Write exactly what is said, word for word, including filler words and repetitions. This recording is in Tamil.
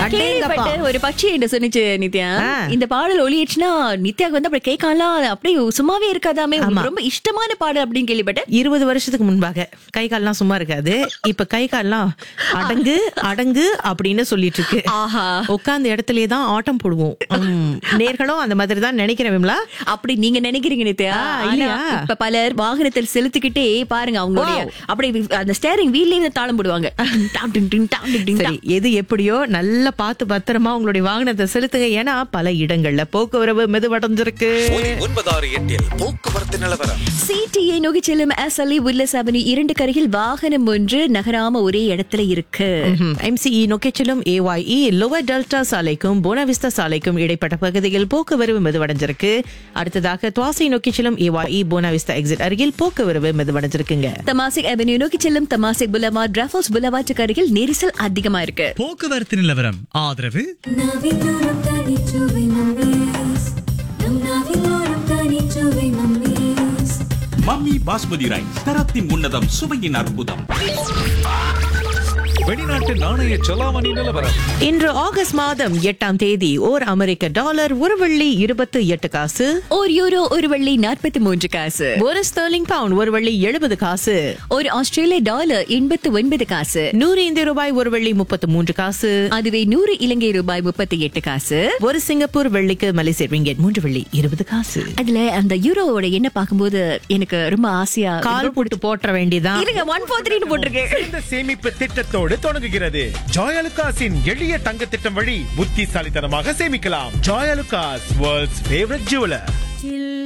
கேள்விப்பட்ட ஒரு பட்சி என்று சொன்னிச்சு நித்யா. இந்த பாடல் ஒளியேச்சுன்னா நித்யாக்கு வந்து அப்படி கேட்கலாம் அப்படியே சும்மாவே இருக்காதாமே. ரொம்ப இஷ்டமான பாடல் அப்படின்னு கேள்விப்பட்டேன். இருபது வருஷத்துக்கு முன்பாக கை கால்லாம் சும்மா இருக்காது. இப்ப கை கால்லாம் அடங்கு அடங்கு அப்படின்னு சொல்லிட்டு இருக்கு. ஆஹா, உட்கார்ந்த இடத்துலயே தான் ஆட்டம் போடுவோம். நேர்களும் அந்த மாதிரி தான் நினைக்கிறேன் விமலா. அப்படி நீங்க நினைக்கிறீங்க நித்யா? இல்லையா? இப்ப பலர் வாகனத்தில் செலுத்திக்கிட்டே பாருங்க அவங்களுடைய அப்படி அந்த ஸ்டேரிங் வீல்லயே தாளம் போடுவாங்க. சரி, எது எப்படியோ நல்லா பார்த்து பத்திரமா உங்களுடைய வாகனத்தை செலுத்துங்க. ஏன்னா பல இடங்கள்ல போக்குவரவு மெதுவடைஞ்சிருக்கு. ஒன்பதாறு எட்டில் போக்குவரத்து நிலவரம். சிடிஏ நோக்கி செல்லும் எஸ்எல்இ உட்லஸ் அவென்யூ இரண்டு கரையில் வாகனம் ஒன்று நகராம ஒரே இடத்துல இருக்கு. எம்சிஇ நோக்கி செல்லும் ஏஒய்இ லோவர் டெல்டா சாலைக்கும் போனாவிஸ்டா சாலைக்கும் இடைப்பட்ட பகுதியில் போக்குவரவு மெதுவடைஞ்சிருக்கு. அடுத்ததாக துவாசை நோக்கி செல்லும் ஏஒய்இ போனாவிஸ்டா எக்ஸிட் அருகில் போக்குவரவு மெதுவடைஞ்சிருக்குங்க. தமாசிக் அவென்யூ நோக்கி செல்லும் தமாசிக் புலவார்ட் ராஃபோஸ் புலவார்ட் அருகில் நெரிசல் அதிகமா இருக்கு. போக்குவரத்து நிலவரம் ஆதரவு மம்மி பாஸ்மதி ரைஸ், தரத்தின் உன்னதம், சுவையின் அற்புதம். வெளிநாட்டு நாணய செலாவணி நிலவரம். இன்று ஆகஸ்ட் மாதம் எட்டாம் தேதி ஓர் அமெரிக்க டாலர் ஒரு வெள்ளி இருபத்தி எட்டு காசு, ஒரு யூரோ ஒரு வெள்ளி நாற்பத்தி மூன்று காசு, ஒரு ஸ்டெர்லிங் பவுண்ட் ஒரு வெள்ளி எழுபது காசு, ஒரு ஆஸ்திரேலிய டாலர் எண்பத்தி ஒன்பது காசு, நூறு இந்திய ரூபாய் ஒரு வெள்ளி முப்பத்தி மூன்று காசு, அதுவே நூறு இலங்கை ரூபாய் முப்பத்தி எட்டு காசு, ஒரு சிங்கப்பூர் வெள்ளிக்கு மலேசிய ரிங்கெட் மூன்று வெள்ளி இருபது காசு. அதுல அந்த யூரோவோட என்ன பார்க்கும்போது எனக்கு ரொம்ப ஆசையா கால் போட்டு போட்ட வேண்டியதான். ஒன் ஃபோர் த்ரீ போட்டிருக்கேன். இந்த சேமிப்பு திட்டத்தோடு தொடங்குகிறது ஜாயலுகாஸின் எளிய தங்க திட்டம் வழி புத்திசாலித்தனமாக சேமிக்கலாம். Joyalukkas, world's favourite jeweller.